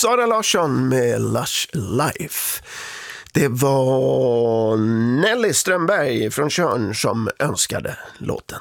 Sara Larsson med Lush Life. Det var Nelly Strömberg från Tjörn som önskade låten.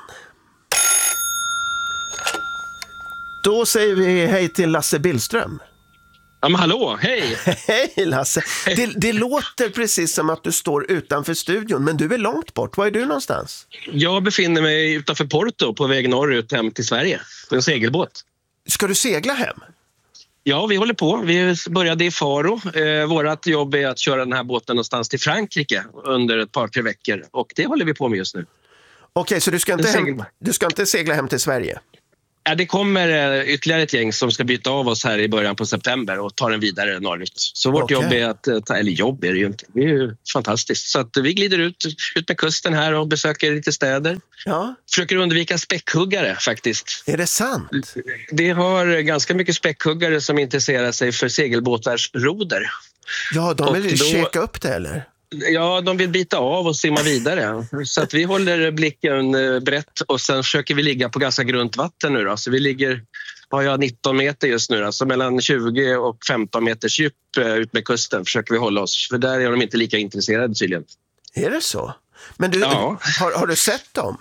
Då säger vi hej till Lasse Billström. Ja, men hallå, hej! Hej Lasse! Det låter precis som att du står utanför studion, men du är långt bort. Var är du någonstans? Jag befinner mig utanför Porto på väg norrut hem till Sverige på en segelbåt. Ska du segla hem? Ja, vi håller på. Vi började i Faro. Vårt jobb är att köra den här båten någonstans till Frankrike under ett par, 3 veckor. Och det håller vi på med just nu. Okej, så du ska inte segla hem till Sverige? Ja, det kommer ytterligare ett gäng som ska byta av oss här i början på september och ta den vidare norrut. Så vårt jobb är att eller jobb är det ju inte. Det är ju fantastiskt. Så att vi glider ut med kusten här och besöker lite städer. Ja. Försöker undvika späckhuggare faktiskt. Är det sant? Det har ganska mycket späckhuggare som intresserar sig för segelbåtars roder. Ja, de vill käka upp det eller? Ja, de vill bita av och simma vidare. Så att vi håller blicken brett och sen försöker vi ligga på ganska grunt vatten nu då. Så vi ligger, har jag 19 meter just nu då. Så mellan 20 och 15 meters djup ut med kusten försöker vi hålla oss. För där är de inte lika intresserade tydligen. Är det så? Men du, har du sett dem?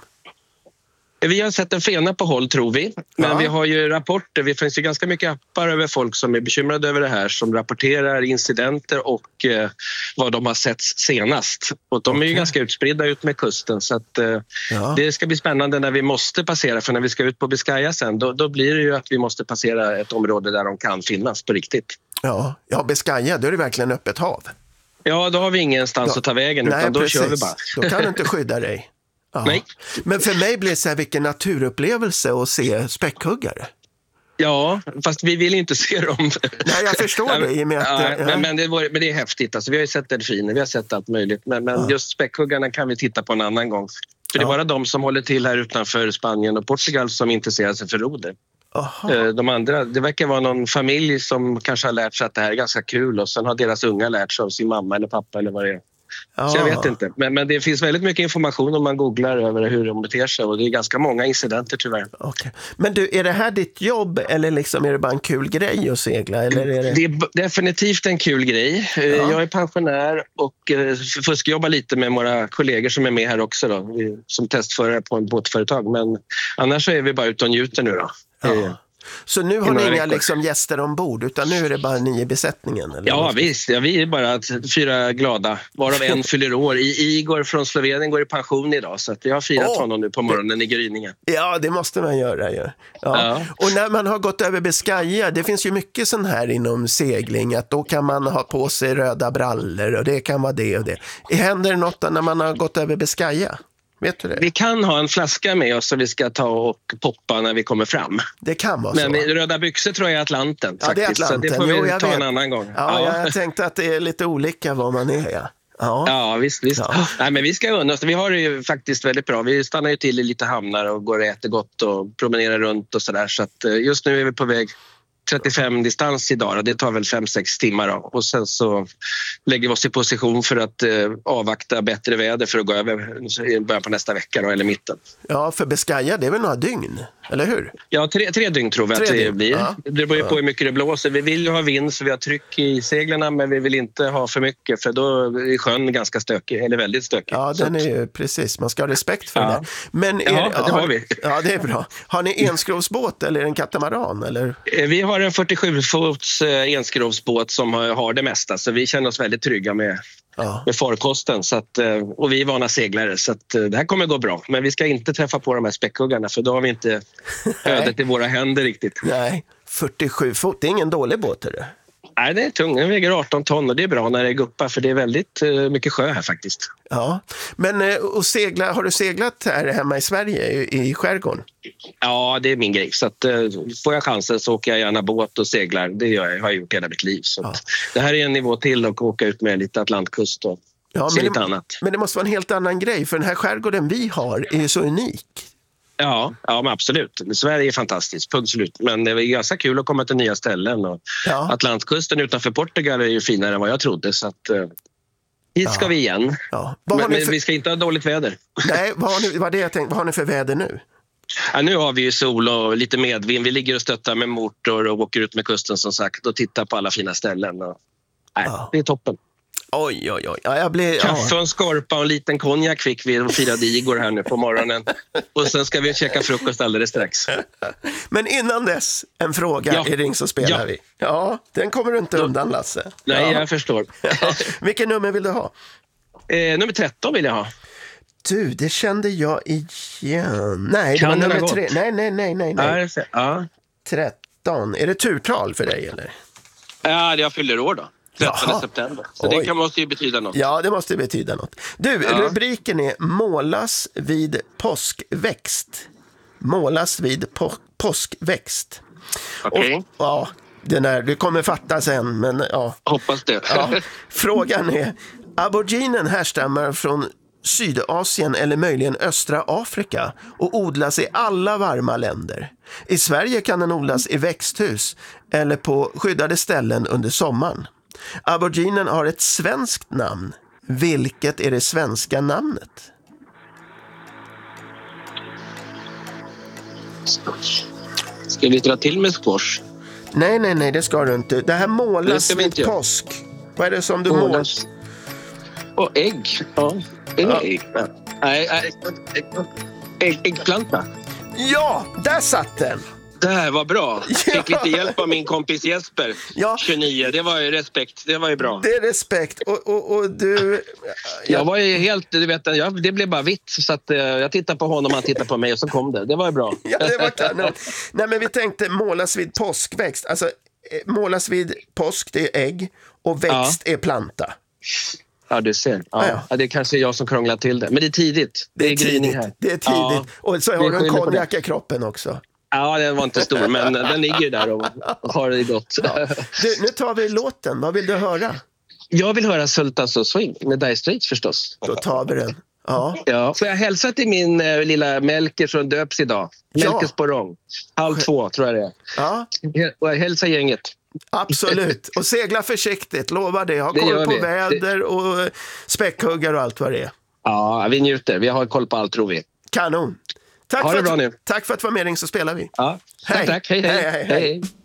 Vi har sett en fena på håll tror vi, men vi har ju rapporter, det finns ju ganska mycket appar över folk som är bekymrade över det här som rapporterar incidenter och vad de har sett senast. Och de är ju ganska utspridda ut med kusten så att det ska bli spännande när vi måste passera, för när vi ska ut på Biscaya sen då blir det ju att vi måste passera ett område där de kan finnas på riktigt. Ja, Biscaya, då är det verkligen öppet hav. Ja, då har vi ingenstans att ta vägen utan då kör vi bara. Då kan du inte skydda dig. Ja. Nej. Men för mig blir det så här vilken naturupplevelse att se späckhuggare. Ja, fast vi vill inte se dem. Nej, jag förstår det. I och med att, men det är häftigt. Alltså, vi har ju sett delfiner, vi har sett allt möjligt. Men just späckhuggarna kan vi titta på en annan gång. För det är bara de som håller till här utanför Spanien och Portugal som intresserar sig för roder. De andra, det verkar vara någon familj som kanske har lärt sig att det här är ganska kul och sen har deras unga lärt sig av sin mamma eller pappa eller vad det är. Så jag vet inte. Men det finns väldigt mycket information om man googlar över hur de beter sig och det är ganska många incidenter tyvärr. Okay. Men du, är det här ditt jobb eller liksom är det bara en kul grej att segla? Eller är det... Det är definitivt en kul grej. Jag är pensionär och fuskjobbar lite med våra kollegor som är med här också då, som testförare på en båtföretag. Men annars så är vi bara ute och njuter nu då. Så nu har ni inga liksom gäster ombord utan nu är det bara ni i besättningen? Eller ja visst, vi är bara 4 glada, varav en fyller år. Igor från Slovenien går i pension idag så att vi har firat honom nu på morgonen i gryningen. Ja, det måste man göra ju. Ja. Och när man har gått över Biscaya, det finns ju mycket sån här inom segling att då kan man ha på sig röda brallor och det kan vara det och det. Händer det något när man har gått över Biscaya? Vet du det? Vi kan ha en flaska med oss som vi ska ta och poppa när vi kommer fram. Det kan vara så. Men röda byxor tror jag är Atlanten faktiskt. Det är Atlanten. Så det får vi ta en annan gång. Jag tänkte att det är lite olika vad man är. Ja, visst. Ja. Nej, men vi ska unna oss. Vi har det ju faktiskt väldigt bra. Vi stannar ju till i lite hamnar och går och äter gott och promenerar runt och sådär. Så att just nu är vi på väg 35 distans idag och det tar väl 5-6 timmar då. Och sen så lägger vi oss i position för att avvakta bättre väder för att gå över i början på nästa vecka då, eller mitten. Ja, för Biscaya det är väl några dygn, eller hur? Ja, 3 dygn tror vi att det blir. Det beror ju på hur mycket det blåser. Vi vill ju ha vind så vi har tryck i seglarna men vi vill inte ha för mycket för då är sjön ganska stökig, eller väldigt stökig. Ja, den är ju precis. Man ska ha respekt för det. Men det har vi. Ja, det är bra. Har ni enskrovsbåt eller en katamaran? Eller? Vi har en 47-fots enskrovsbåt som har det mesta så vi känner oss väldigt trygga med farkosten så att, och vi är vana seglare så att det här kommer gå bra men vi ska inte träffa på de här späckhuggarna för då har vi inte ödet i våra händer riktigt. Nej, 47 fot, det är ingen dålig båt är det? Nej, det är tung. Den väger 18 ton och det är bra när det är guppar för det är väldigt mycket sjö här faktiskt. Ja, men har du seglat här hemma i Sverige i skärgården? Ja, det är min grej. Så att, får jag chansen så åker jag gärna båt och seglar. Det gör jag, har jag gjort hela mitt liv. Så att, det här är en nivå till och åka ut med lite Atlantkust och se lite annat. Men det måste vara en helt annan grej för den här skärgården vi har är ju så unik. Ja, men absolut. Sverige är fantastiskt, punkt slut. Men det är ganska kul att komma till nya ställen. Och Atlantkusten utanför Portugal är ju finare än vad jag trodde. Så att, hit ska vi igen. Ja. Men vi ska inte ha dåligt väder. Nej, vad har ni för väder nu? Ja, nu har vi ju sol och lite medvind. Vi ligger och stöttar med motor och åker ut med kusten som sagt och tittar på alla fina ställen. Och, det är toppen. Oj. Ja, Kaffe och en skorpa och en liten konjak fick vi och firade Igor här nu på morgonen. Och sen ska vi käka frukost alldeles strax. Men innan dess, en fråga i Ring så spelar vi. Ja, den kommer du inte undan, Lasse. Nej, jag förstår. Vilken nummer vill du ha? Nummer 13 vill jag ha. Du, det kände jag igen. Nej, det var nummer 3. Nej. Ja. 13. Är det turtal för dig, eller? Ja, jag fyller år då. 13 september. Så det måste ju betyda något. Ja, det måste betyda något. Du, rubriken är målas vid påskväxt. Målas vid påskväxt. Okej. Ja, det kommer fatta sen, men ja. Hoppas det. Frågan är, aboriginen härstammar från Sydasien eller möjligen östra Afrika och odlas i alla varma länder. I Sverige kan den odlas i växthus eller på skyddade ställen under sommaren. Aboriginen har ett svenskt namn. Vilket är det svenska namnet? Ska vi dra till med squash? Nej, det ska du inte. Det här målas vid påsk. Vad är det som du målar? Och ägg. Ja. Ägg. Nej. Äggplanta. Ja, där satt den. Det här var bra. Fick lite hjälp av min kompis Jesper. 29. Det var ju respekt. Det var ju bra. Det är respekt. Och du... Jag var ju helt... Du vet, det blev bara vitt. Så att, jag tittade på honom, han tittade på mig och så kom det. Det var ju bra. Ja, det var kanon. Nej, men vi tänkte målas vid påskväxt. Alltså, målas vid påsk, det är ägg. Och växt är planta. Ja, du ser. Ja, det är kanske jag som krånglar till det. Men det är tidigt. Det är gryning här. Det är tidigt. Ja. Och så har du en konjak i kroppen också. Ja, den var inte stor, men den ligger där och har det gott. Ja. Du, nu tar vi låten. Vad vill du höra? Jag vill höra Sultans och Swing med Dire Straits förstås. Då tar vi den. Ja. Får jag hälsa till min lilla Melker som döps idag? Melker Sporrong. 1:30 tror jag det är. Ja. Och hälsa gänget. Absolut. Och segla försiktigt, lovar det. Ha koll på väder och späckhuggare och allt vad det är. Ja, vi njuter. Vi har koll på allt, tror vi. Kanon. Tack för att du var med, Ring så spelar vi. Ja. Tack. Hej.